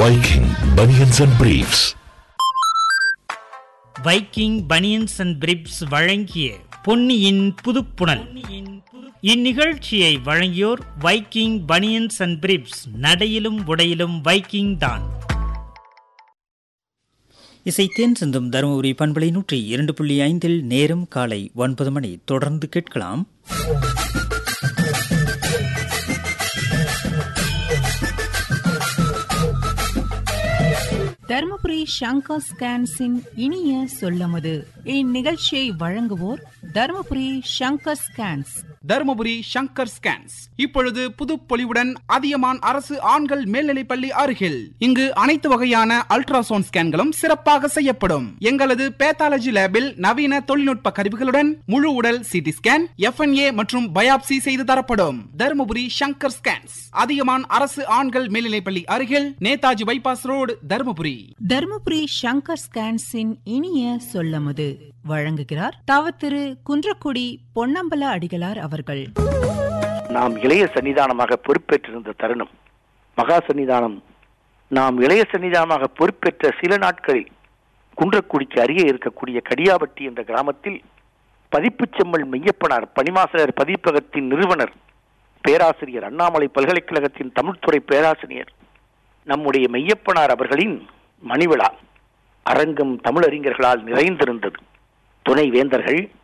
Viking Bunions and Briefs. Viking banians and பிரிப்ஸ் வழங்கிய பொன்னியின் புதுப்புணல். இந்நிகழ்ச்சியை வழங்கியோர் வைக்கிங் பனியன்ஸ் அண்ட் பிரிப்ஸ். நடையிலும் உடையிலும் வைக்கிங் தான். இசை தேன் சிந்தும் தருமபுரி பண்பலை 102.5 நேரம் காலை 9 மணி. தொடர்ந்து கேட்கலாம். தர்மபுரி சங்கர் ஸ்கேன்ஸின் இனிய சொல்லமுது. இந்நிகழ்ச்சியை வழங்குவோர் தர்மபுரி சங்கர் ஸ்கேன்ஸ். தர்மபுரி சங்கர் ஸ்கேன்ஸ் இப்பொழுது புதுப்பொலிவுடன் அதியமான் அரசு ஆண்கள் மேல்நிலைப்பள்ளி அருகில். இங்கு அனைத்து வகையான அல்ட்ராசவுண்ட் ஸ்கேன்களும் சிறப்பாக செய்யப்படும். எங்களது பேத்தாலஜி லேபில் நவீன தொழில்நுட்ப கருவிகளுடன் முழு உடல் சிடி ஸ்கேன், FNA மற்றும் பயாப்சி செய்து தரப்படும். தர்மபுரி சங்கர் ஸ்கேன்ஸ், அதியமான் அரசு ஆண்கள் மேல்நிலைப்பள்ளி அருகில், நேதாஜி பைபாஸ் ரோடு, தர்மபுரி. தர்மபுரி சங்கர் ஸ்கேன்ஸின் இனிய சொல்லமுது வழங்குகிறார் தவத்திரு குன்றக்குடி பொன்னம்பல அடிகளார் அவர்கள். நாம் இளைய சன்னிதானமாக பொறுப்பேற்றிருந்த தருணம். மகா சன்னிதானம் நாம் இளைய சன்னிதானமாக பொறுப்பேற்ற சில நாட்களில் குன்றக்குடிக்கு அருகே இருக்கக்கூடிய கடியாபட்டி என்ற கிராமத்தில் பதிப்புச் செம்மல் மெய்யப்பனார் பணிமாசலர் பதிப்பகத்தின் நிறுவனர், பேராசிரியர், அண்ணாமலை பல்கலைக்கழகத்தின் தமிழ்துறை பேராசிரியர் நம்முடைய மெய்யப்பனார் அவர்களின் மணிவிழா. அரங்கம் தமிழறிஞர்களால் நிறைந்திருந்தது. துணை வேந்தர்கள்,